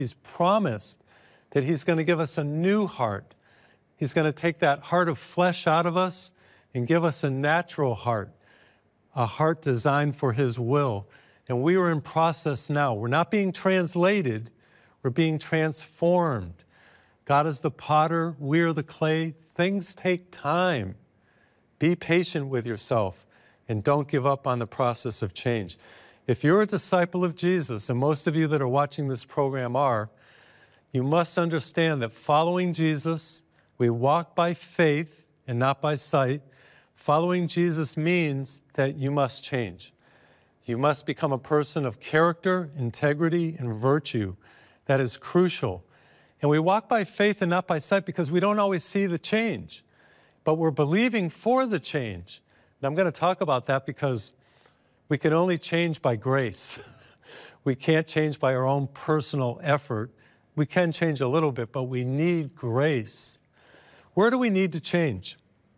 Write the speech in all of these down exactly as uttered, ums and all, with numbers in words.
He's promised that he's going to give us a new heart. He's going to take that heart of flesh out of us and give us a natural heart, a heart designed for his will. And we are in process now. We're not being translated, we're being transformed. God is the potter, we are the clay. Things take time. Be patient with yourself and don't give up on the process of change. If you're a disciple of Jesus, and most of you that are watching this program are, you must understand that following Jesus, we walk by faith and not by sight. Following Jesus means that you must change. You must become a person of character, integrity, and virtue. That is crucial. And we walk by faith and not by sight because we don't always see the change, but we're believing for the change. And I'm going to talk about that because we can only change by grace. We can't change by our own personal effort. We can change a little bit, but we need grace. Where do we need to change?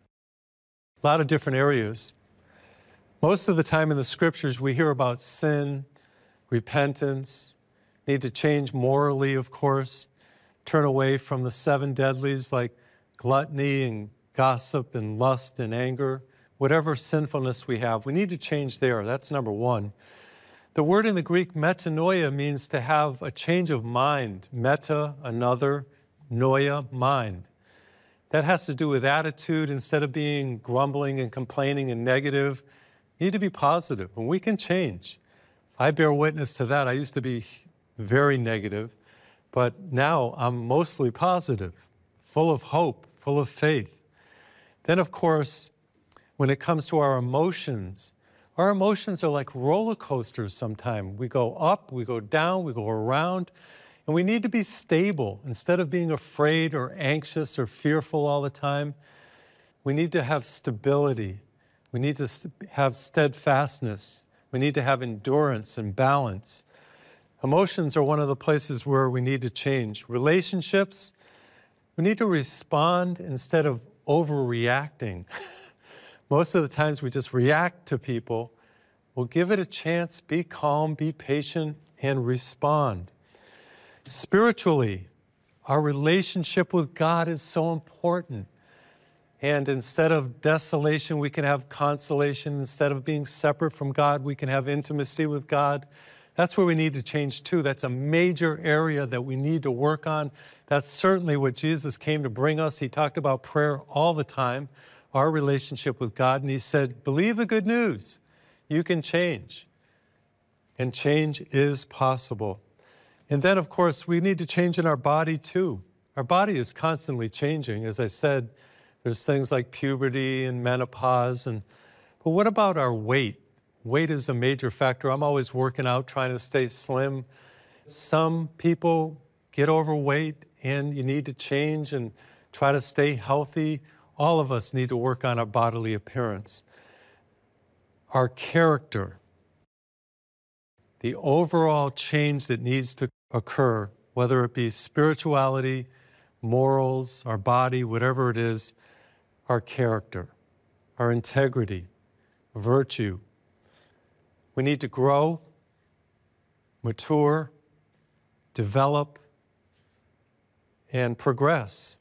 A lot of different areas. Most of the time in the scriptures, we hear about sin, repentance, need to change morally, of course, turn away from the seven deadlies like gluttony and gossip and lust and anger. Whatever sinfulness we have, we need to change there. That's number one. The word in the Greek, metanoia, means to have a change of mind. Meta, another, noia, mind. That has to do with attitude. Instead of being grumbling and complaining and negative, you need to be positive, and we can change. I bear witness to that. I used to be very negative, but now I'm mostly positive, full of hope, full of faith. Then, of course, when it comes to our emotions, our emotions are like roller coasters sometimes. We go up, we go down, we go around, and we need to be stable. Instead of being afraid or anxious or fearful all the time, we need to have stability. We need to have steadfastness. We need to have endurance and balance. Emotions are one of the places where we need to change. Relationships, we need to respond instead of overreacting. Most of the times we just react to people. We'll give it a chance, be calm, be patient, and respond. Spiritually, our relationship with God is so important. And instead of desolation, we can have consolation. Instead of being separate from God, we can have intimacy with God. That's where we need to change too. That's a major area that we need to work on. That's certainly what Jesus came to bring us. He talked about prayer all the time, our relationship with God. And he said, believe the good news. You can change. And change is possible. And then, of course, we need to change in our body too. Our body is constantly changing. As I said, there's things like puberty and menopause. And, but what about our weight? Weight is a major factor. I'm always working out, trying to stay slim. Some people get overweight and you need to change and try to stay healthy. All of us need to work on our bodily appearance. Our character, the overall change that needs to occur, whether it be spirituality, morals, our body, whatever it is, our character, our integrity, virtue. We need to grow, mature, develop, and progress.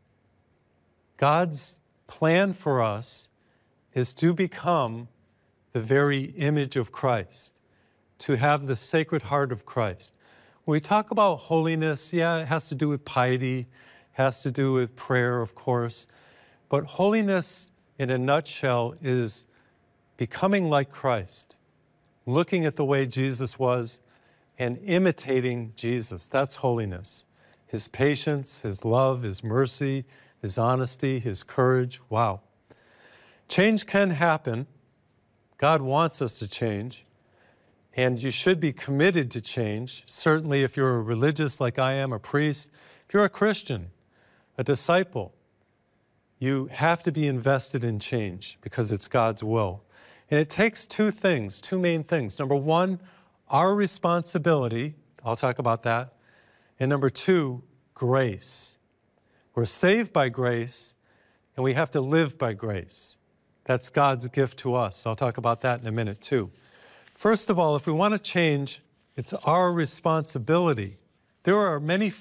God's plan for us is to become the very image of Christ, to have the Sacred Heart of Christ. When we talk about holiness, yeah, it has to do with piety, has to do with prayer, of course, but holiness in a nutshell is becoming like Christ, looking at the way Jesus was and imitating Jesus. That's holiness. His patience, his love, his mercy, his honesty, his courage. Wow. Change can happen. God wants us to change. And you should be committed to change. Certainly if you're a religious like I am, a priest, if you're a Christian, a disciple, you have to be invested in change because it's God's will. And it takes two things, two main things. Number one, our responsibility. I'll talk about that. And number two, grace. We're saved by grace, and we have to live by grace. That's God's gift to us. I'll talk about that in a minute too. First of all, if we want to change, it's our responsibility. There are many